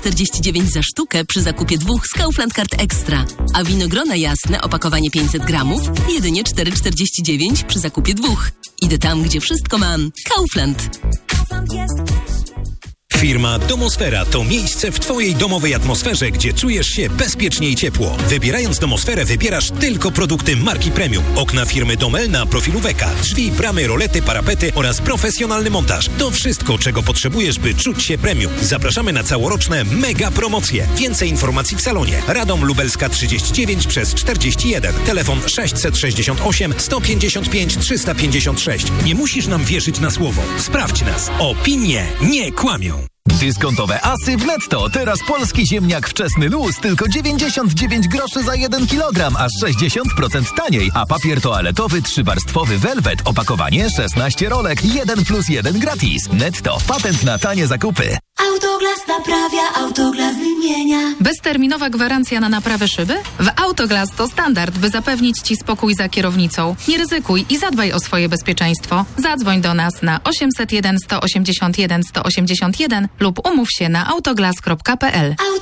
4,49 za sztukę przy zakupie 2 z Kaufland Card Extra. A winogrona jasne, opakowanie 500 gramów, jedynie 4,49 przy zakupie 2. Idę tam, gdzie wszystko mam. Kaufland. Firma Domosfera to miejsce w Twojej domowej atmosferze, gdzie czujesz się bezpiecznie i ciepło. Wybierając Domosferę, wybierasz tylko produkty marki premium. Okna firmy Domel na profilu Weka, drzwi, bramy, rolety, parapety oraz profesjonalny montaż. To wszystko, czego potrzebujesz, by czuć się premium. Zapraszamy na całoroczne mega promocje. Więcej informacji w salonie. Radom Lubelska 39 przez 41. Telefon 668 155 356. Nie musisz nam wierzyć na słowo. Sprawdź nas. Opinie nie kłamią. Dyskontowe asy w Netto. Teraz polski ziemniak wczesny luz tylko 99 groszy za 1 kilogram, aż 60% taniej. A papier toaletowy 3-warstwowy Velvet, opakowanie 16 rolek, 1+1 gratis. Netto. Patent na tanie zakupy. Autoglas naprawia, Autoglas wymienia. Bezterminowa gwarancja na naprawę szyby? W Autoglas to standard, by zapewnić Ci spokój za kierownicą. Nie ryzykuj i zadbaj o swoje bezpieczeństwo. Zadzwoń do nas na 801 181 181 lub umów się na autoglas.pl.